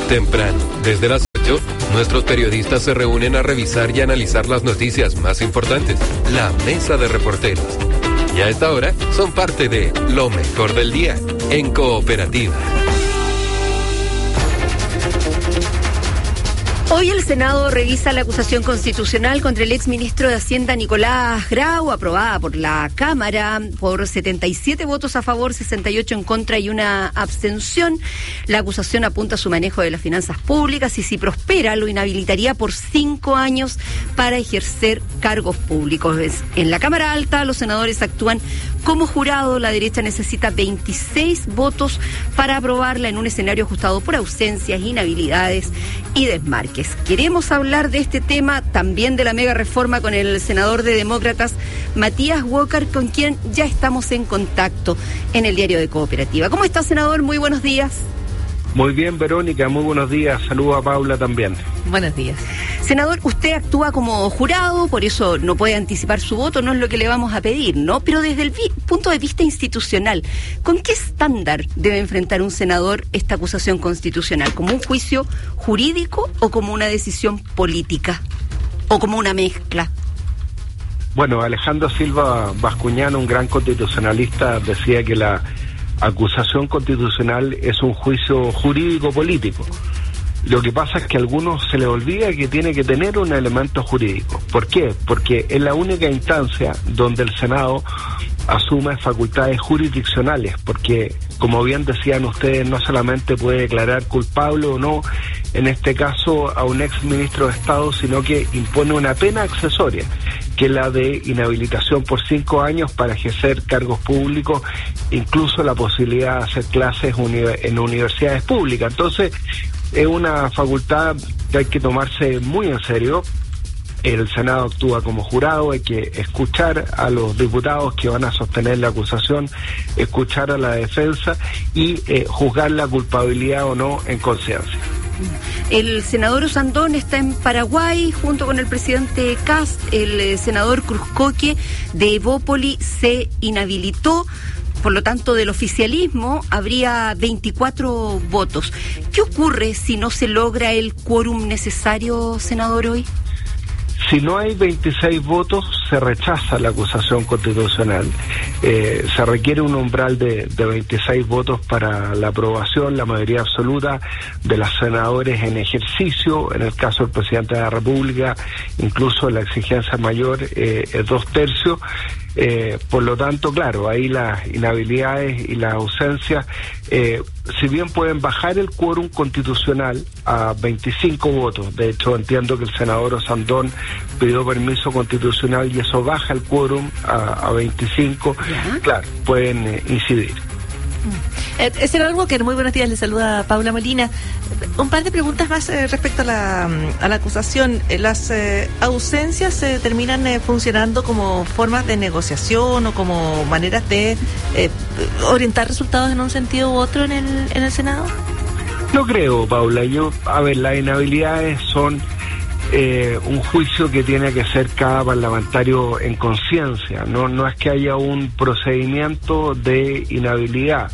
Temprano, desde las 8, nuestros periodistas se reúnen a revisar y analizar las noticias más importantes. La Mesa de Reporteros. Y a esta hora son parte de Lo Mejor del Día, en Cooperativa. Hoy el Senado revisa la acusación constitucional contra el exministro de Hacienda Nicolás Grau, aprobada por la Cámara por 77 votos a favor, 68 en contra y una abstención. La acusación apunta a su manejo de las finanzas públicas y, si prospera, lo inhabilitaría por 5 años para ejercer cargos públicos. En la Cámara Alta, los senadores actúan como jurado. La derecha necesita 26 votos para aprobarla en un escenario ajustado por ausencias, inhabilidades y desmarques. Queremos hablar de este tema, también de la mega reforma, con el senador de Demócratas, Matías Walker, con quien ya estamos en contacto en el diario de Cooperativa. ¿Cómo está, senador? Muy buenos días. Muy bien, Verónica, muy buenos días. Saludos a Paula también. Buenos días. Senador, usted actúa como jurado, por eso no puede anticipar su voto, no es lo que le vamos a pedir, ¿no? Pero desde el punto de vista institucional, ¿con qué estándar debe enfrentar un senador esta acusación constitucional? ¿Como un juicio jurídico o como una decisión política? ¿O como una mezcla? Bueno, Alejandro Silva Bascuñán, un gran constitucionalista, decía que la acusación constitucional es un juicio jurídico-político. Lo que pasa es que a algunos se les olvida que tiene que tener un elemento jurídico. ¿Por qué? Porque es la única instancia donde el Senado asume facultades jurisdiccionales, porque, como bien decían ustedes, no solamente puede declarar culpable o no, en este caso, a un ex ministro de Estado, sino que impone una pena accesoria, que es la de inhabilitación por 5 años para ejercer cargos públicos, incluso la posibilidad de hacer clases en universidades públicas. Entonces, es una facultad que hay que tomarse muy en serio. El Senado actúa como jurado, hay que escuchar a los diputados que van a sostener la acusación, escuchar a la defensa y juzgar la culpabilidad o no en conciencia. El senador Osandón está en Paraguay junto con el presidente Kast. El senador Cruzcoque de Evópoli se inhabilitó. Por lo tanto, del oficialismo habría 24 votos. ¿Qué ocurre si no se logra el quórum necesario, senador, hoy? Si no hay 26 votos, se rechaza la acusación constitucional. Se requiere un umbral de 26 votos para la aprobación, la mayoría absoluta de los senadores en ejercicio. En el caso del presidente de la República, incluso la exigencia mayor es 2/3. Por lo tanto, claro, ahí las inhabilidades y las ausencias, si bien pueden bajar el quórum constitucional a 25 votos, de hecho entiendo que el senador Osandón pidió permiso constitucional y eso baja el quórum a 25, claro, pueden incidir. Senador Walker, muy buenos días, le saluda Paula Molina. Un par de preguntas más respecto a la acusación. ¿Las ausencias terminan funcionando como formas de negociación o como maneras de orientar resultados en un sentido u otro en el Senado? No creo, Paula. Las inhabilidades son un juicio que tiene que ser cada parlamentario en conciencia. No es que haya un procedimiento de inhabilidad.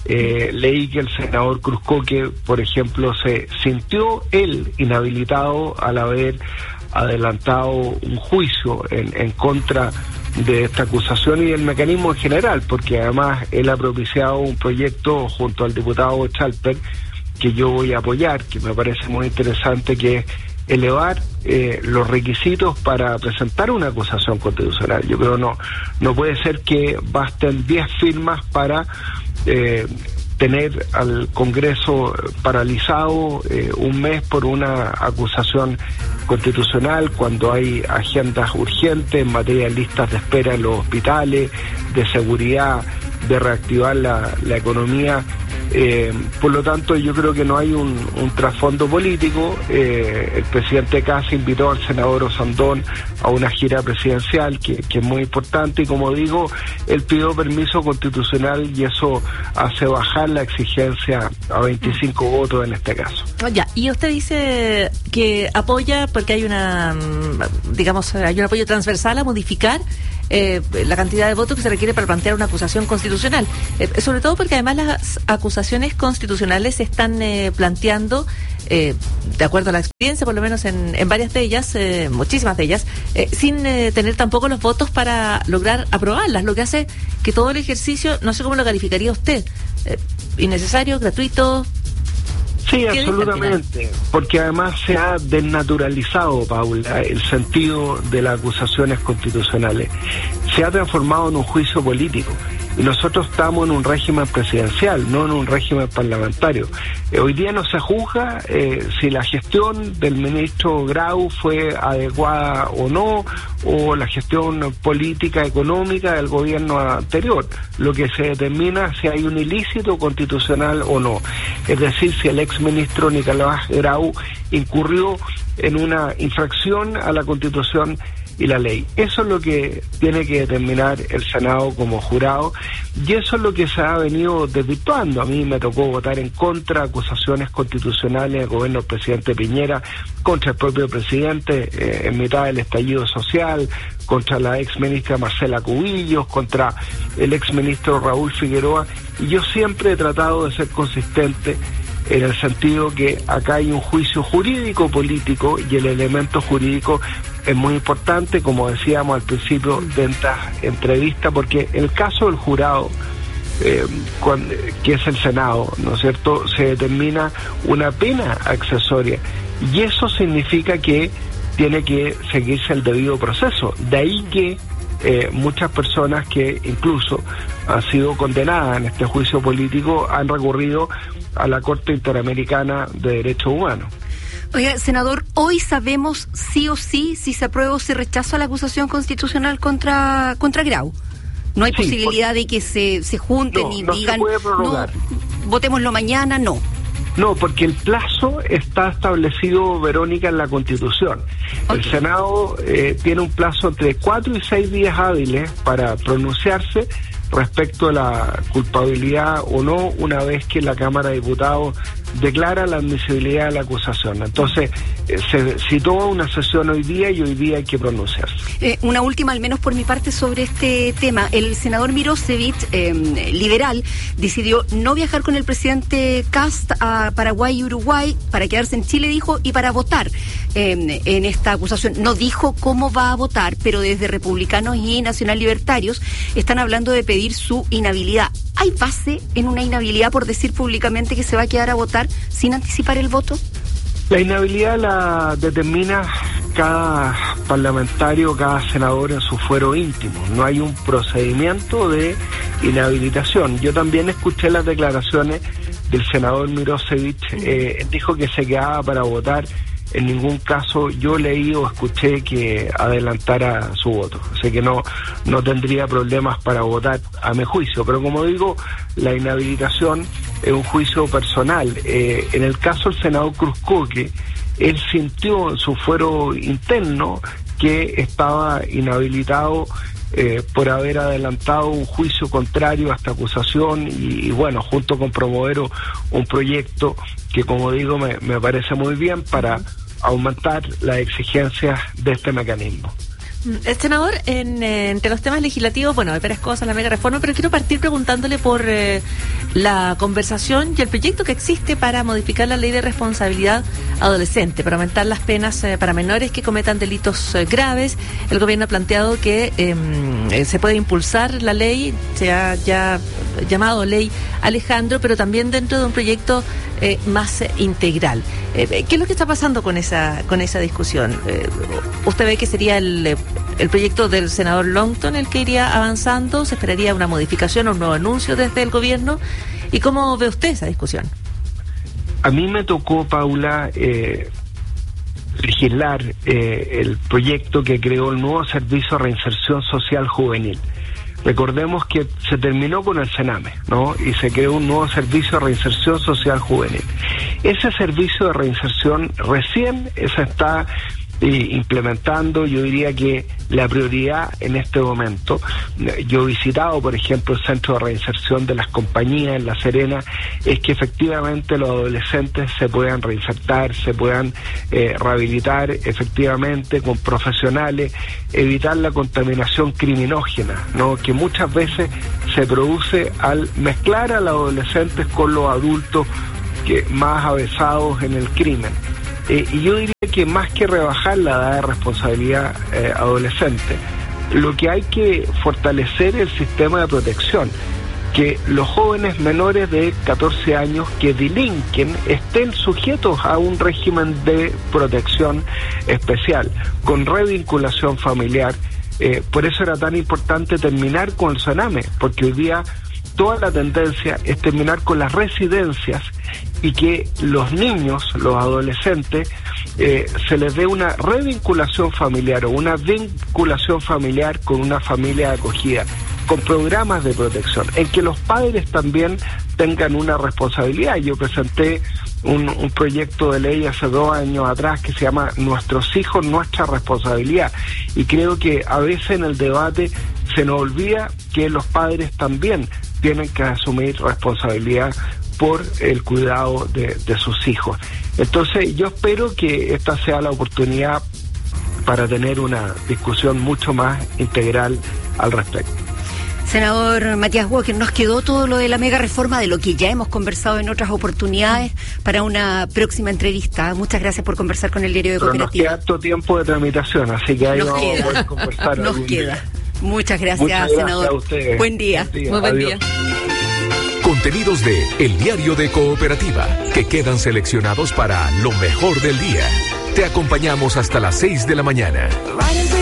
Leí que el senador Cruzcoque, por ejemplo, se sintió él inhabilitado al haber adelantado un juicio en contra de esta acusación y del mecanismo en general, porque además él ha propiciado un proyecto junto al diputado Chalper que yo voy a apoyar, que me parece muy interesante, que es elevar los requisitos para presentar una acusación constitucional. Yo creo no puede ser que basten 10 firmas para tener al Congreso paralizado un mes por una acusación constitucional cuando hay agendas urgentes en materia de listas de espera en los hospitales, de seguridad, de reactivar la economía. Por lo tanto, yo creo que no hay un trasfondo político. El presidente Kast invitó al senador Osandón a una gira presidencial que es muy importante y, como digo, él pidió permiso constitucional y eso hace bajar la exigencia a 25 votos en este caso. Ya, y usted dice que apoya porque hay hay un apoyo transversal a modificar la cantidad de votos que se requiere para plantear una acusación constitucional, sobre todo porque además las acusaciones acusaciones constitucionales se están planteando, de acuerdo a la experiencia, por lo menos en varias de ellas, muchísimas de ellas, sin tener tampoco los votos para lograr aprobarlas, lo que hace que todo el ejercicio, no sé cómo lo calificaría usted, innecesario, gratuito. Sí, absolutamente, porque además se ha desnaturalizado, Paula, el sentido de las acusaciones constitucionales. Se ha transformado en un juicio político. Y nosotros estamos en un régimen presidencial, no en un régimen parlamentario. Hoy día no se juzga si la gestión del ministro Grau fue adecuada o no, o la gestión política, económica del gobierno anterior. Lo que se determina es si hay un ilícito constitucional o no. Es decir, si el exministro Nicolás Grau incurrió en una infracción a la Constitución y la ley. Eso es lo que tiene que determinar el Senado como jurado, y eso es lo que se ha venido desvirtuando. A mí me tocó votar en contra de acusaciones constitucionales del gobierno del presidente Piñera, contra el propio presidente en mitad del estallido social, contra la exministra Marcela Cubillos, contra el exministro Raúl Figueroa, y yo siempre he tratado de ser consistente en el sentido que acá hay un juicio jurídico político, y el elemento jurídico es muy importante, como decíamos al principio de esta entrevista, porque el caso del jurado, que es el Senado, ¿no es cierto?, se determina una pena accesoria, y eso significa que tiene que seguirse el debido proceso. De ahí que muchas personas que incluso han sido condenadas en este juicio político han recurrido a la Corte Interamericana de Derechos Humanos. Oiga, senador, hoy sabemos sí o sí si se aprueba o se rechaza la acusación constitucional contra Grau. No hay posibilidad de que se junten y digan, no, votémoslo mañana, no. No, porque el plazo está establecido, Verónica, en la Constitución. Okay. El Senado tiene un plazo entre 4 y 6 días hábiles para pronunciarse respecto a la culpabilidad o no, una vez que la Cámara de Diputados declara la admisibilidad de la acusación. Entonces, se citó una sesión hoy día y hoy día hay que pronunciarse. Una última, al menos por mi parte, sobre este tema. El senador Mirosevic, liberal, decidió no viajar con el presidente Kast a Paraguay y Uruguay para quedarse en Chile, dijo, y para votar en esta acusación. No dijo cómo va a votar, pero desde republicanos y nacional libertarios están hablando de pedir su inhabilidad. ¿Hay base en una inhabilidad por decir públicamente que se va a quedar a votar sin anticipar el voto? La inhabilidad la determina cada parlamentario, cada senador en su fuero íntimo. No hay un procedimiento de inhabilitación. Yo también escuché las declaraciones del senador Mirosevic. Dijo que se quedaba para votar. En ningún caso yo leí o escuché que adelantara su voto. Así que no tendría problemas para votar a mi juicio. Pero como digo, la inhabilitación es un juicio personal. En el caso del senador Cruzcoque, él sintió en su fuero interno que estaba inhabilitado por haber adelantado un juicio contrario a esta acusación y bueno, junto con Promovero, un proyecto que, como digo, me parece muy bien para aumentar las exigencias de este mecanismo. Senador, entre los temas legislativos, bueno, hay varias cosas, la mega reforma, pero quiero partir preguntándole por la conversación y el proyecto que existe para modificar la ley de responsabilidad adolescente, para aumentar las penas para menores que cometan delitos graves. El gobierno ha planteado que se puede impulsar la ley, se ha ya llamado ley Alejandro, pero también dentro de un proyecto más integral. ¿Qué es lo que está pasando con esa discusión? ¿Usted ve que sería el proyecto del senador Longton el que iría avanzando? ¿Se esperaría una modificación o un nuevo anuncio desde el gobierno? ¿Y cómo ve usted esa discusión? A mí me tocó, Paula, legislar el proyecto que creó el nuevo Servicio de Reinserción Social Juvenil. Recordemos que se terminó con el Sename, ¿no? Y se creó un nuevo Servicio de Reinserción Social Juvenil. Ese servicio de reinserción recién se está implementando. Yo diría que la prioridad en este momento, yo he visitado, por ejemplo, el Centro de Reinserción de las Compañías en La Serena, es que efectivamente los adolescentes se puedan reinsertar, se puedan rehabilitar efectivamente con profesionales, evitar la contaminación criminógena, ¿no?, que muchas veces se produce al mezclar a los adolescentes con los adultos que más avesados en el crimen. Y yo diría que más que rebajar la edad de responsabilidad adolescente, lo que hay que fortalecer es el sistema de protección, que los jóvenes menores de 14 años que delinquen estén sujetos a un régimen de protección especial, con revinculación familiar. Por eso era tan importante terminar con el Sename, porque hoy día toda la tendencia es terminar con las residencias y que los niños, los adolescentes, se les dé una revinculación familiar o una vinculación familiar con una familia de acogida, con programas de protección, en que los padres también tengan una responsabilidad. Yo presenté un proyecto de ley hace 2 años atrás que se llama Nuestros hijos, nuestra responsabilidad, y creo que a veces en el debate se nos olvida que los padres también tienen que asumir responsabilidad por el cuidado de sus hijos. Entonces yo espero que esta sea la oportunidad para tener una discusión mucho más integral al respecto. Senador Matías Walker, nos quedó todo lo de la mega reforma, de lo que ya hemos conversado en otras oportunidades, para una próxima entrevista. Muchas gracias por conversar con el Diario de Cooperativa. Pero nos queda harto tiempo de tramitación, así que ahí nos vamos queda. a poder conversar. Nos queda. Día. Muchas gracias, Muchas senador. Gracias a ustedes. Buen día. Muy buen día. Contenidos de El Diario de Cooperativa, que quedan seleccionados para lo mejor del día. Te acompañamos hasta las 6 de la mañana.